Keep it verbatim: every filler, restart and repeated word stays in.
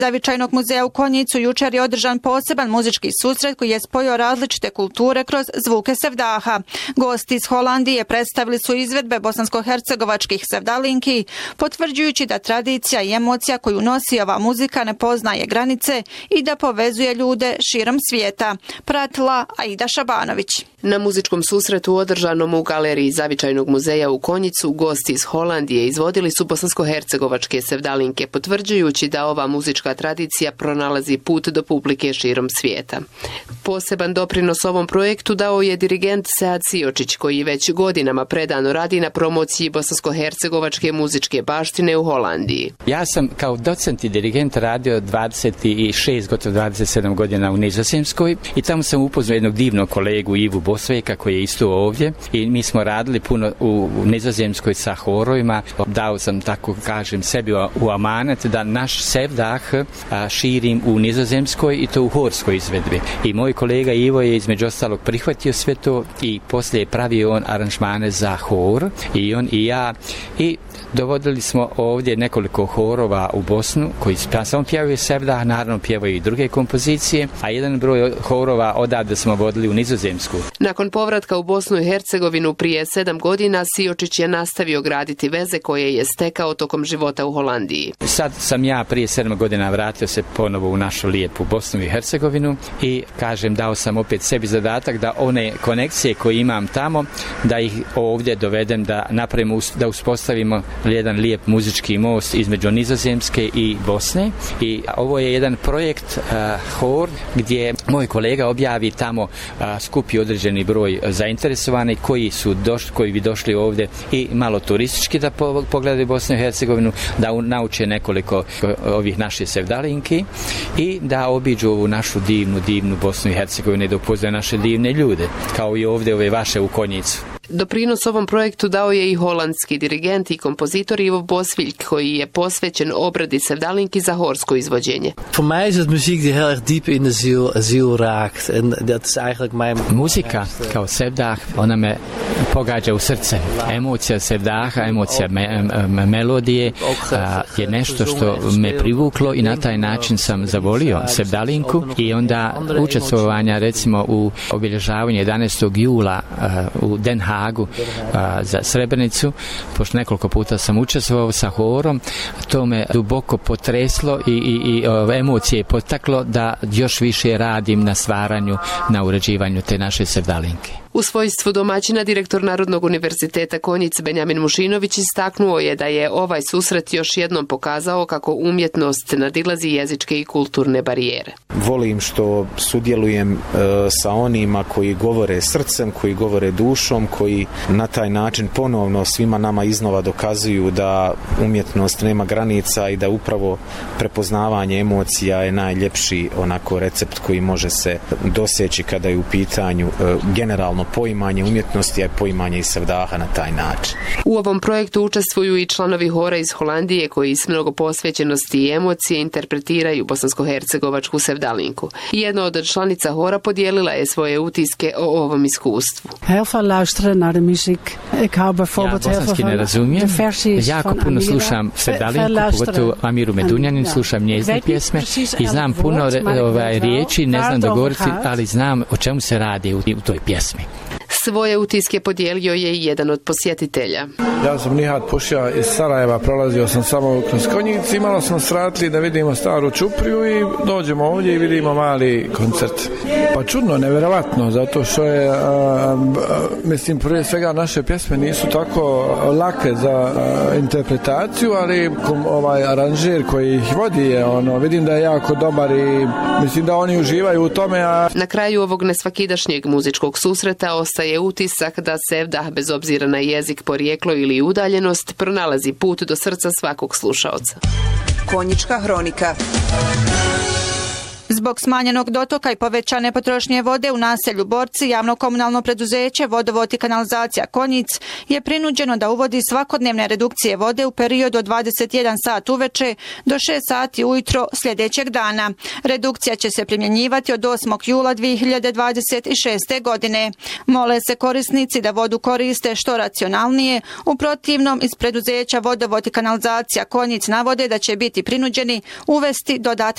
Zavičajnog muzeja u Konjicu jučer je održan poseban muzički susret koji je spojio različite kulture kroz zvuke sevdaha. Gosti iz Holandije predstavili su izvedbe bosansko-hercegovačkih sevdalinki, potvrđujući da tradicija i emocija koju nosi ova muzika ne poznaje granice i da povezuje ljude širom svijeta. Pratila Aida Šabanović. Na muzičkom susretu održanom u galeriji Zavičajnog muzeja u Konjicu gosti iz Holandije izvodili su bosansko-hercegovačke sevdalinke, potvrđujući da ova muzička tradicija pronalazi put do publike širom svijeta. Poseban doprinos ovom projektu dao je dirigent Sead Siočić, koji već godinama predano radi na promociji bosansko-hercegovačke muzičke baštine u Holandiji. Ja sam kao docent i dirigent radio dvadeset šest, gotovo dvadeset sedam godina u Nizozemskoj i tamo sam upoznao jednog divnog kolegu Ivu Bosveka koji je isto ovdje i mi smo radili puno u, u Nizozemskoj sa horovima. Dao sam, tako kažem, sebi u amanet da naš sevdah a, širim u Nizozemskoj i to u horskoj izvedbi. I moj kolega Ivo je između ostalog prihvatio sve to i poslije je pravio on aranžmane za hor i on i ja i dovodili smo ovdje nekoliko horova u Bosnu koji samo pjevaju sevdah, naravno pjevaju i druge kompozicije, a jedan broj horova odavde smo vodili u Nizozemsku. Nakon povratka u Bosnu i Hercegovinu prije sedam godina, Siočić je nastavio graditi veze koje je stekao tokom života u Holandiji. Sad sam ja prije sedam godina vratio se ponovo u našu lijepu Bosnu i Hercegovinu i kažem dao sam opet sebi zadatak da one konekcije koje imam tamo, da ih ovdje dovedem, da napravimo, da uspostavimo jedan lijep muzički most između Nizozemske i Bosne. I ovo je jedan projekt uh, hor gdje moj kolega objavi tamo, uh, skupi određeni broj zainteresovanih koji su došli, koji bi došli ovdje i malo turistički da po, pogledaju Bosnu i Hercegovinu, da u, nauče nekoliko ovih naših sevdalinki i da obiđu ovu našu divnu, divnu Bosnu i Hercegovinu i da upoznaju naše divne ljude, kao i ovdje ove vaše u Konjicu. Doprinos ovom projektu dao je i holandski dirigent i kompozitor Ivo Bosviljk, koji je posvećen obradi sevdalinki za horsko izvođenje. Voor mij is het muziek die heel erg diep in de ziel, ziel raakt. En dat is eigenlijk mijn... Muzika kao sevdah, ona me pogađa u srce. Emocija sevdaha, emocija me, me, melodije a, je nešto što me privuklo i na taj način sam zavolio sevdalinku i onda učestvovanja recimo u obilježavanju jedanaestog jula a, u Den Hagu a, za Srebrenicu, pošto nekoliko puta sam učestvovao sa horom, to me duboko potreslo i, i, i o, emocije potaklo da još više radim na stvaranju, na uređivanju te naše sevdalinke. U svojstvu domaćina direktor Narodnog univerziteta Konjic Benjamin Mušinović istaknuo je da je ovaj susret još jednom pokazao kako umjetnost nadilazi jezičke i kulturne barijere. Volim što sudjelujem e, sa onima koji govore srcem, koji govore dušom, koji na taj način ponovno svima nama iznova dokazuju da umjetnost nema granica i da upravo prepoznavanje emocija je najljepši onako recept koji može se doseći kada je u pitanju e, generalno poimanje umjetnosti, a poimanje i sevdaha na taj način. U ovom projektu učestvuju i članovi hora iz Holandije koji s mnogo posvećenosti i emocije interpretiraju bosansko-hercegovačku sevdalinku. Jedna od članica hora podijelila je svoje utiske o ovom iskustvu. Heel veel luisteren naar de muziek. Ik hou bijvoorbeeld heel veel van de versies jako van puno Amira. slušam sevdalinku, pogotovo Amiru Medunjanin, slušam njezine pjesme i znam puno ovaj, riječi, ne znam dogovoriti, ali znam o čemu se radi u, u toj pjesmi. Svoje utiske podijelio je i jedan od posjetitelja. Ja sam Nihat Pušja iz Sarajeva, prolazio sam samo kroz Konjic i malo smo sratili da vidimo staru Čupriju i dođemo ovdje i vidimo mali koncert. Pa čudno, nevjerovatno, zato što je, a, a, mislim, prije svega naše pjesme nisu tako lake za a, interpretaciju, ali kom, ovaj aranžer koji ih vodi je, ono, vidim da je jako dobar i mislim da oni uživaju u tome. A... Na kraju ovog nesvakidašnjeg muzičkog susreta ostaje utisak da sevdah, bez obzira na jezik, porijeklo ili udaljenost, pronalazi put do srca svakog slušaoca. Konjička hronika. Zbog smanjenog dotoka i povećane potrošnje vode u naselju Borci, javno komunalno preduzeće Vodovod i kanalizacija Konjic je prinuđeno da uvodi svakodnevne redukcije vode u periodu od dvadeset jedan sat uveče do šest sati ujutro sljedećeg dana. Redukcija će se primjenjivati od osmog jula dvije hiljade dvadeset šeste. godine. Mole se korisnici da vodu koriste što racionalnije, u protivnom iz preduzeća Vodovod i kanalizacija Konjic navode da će biti prinuđeni uvesti dodatne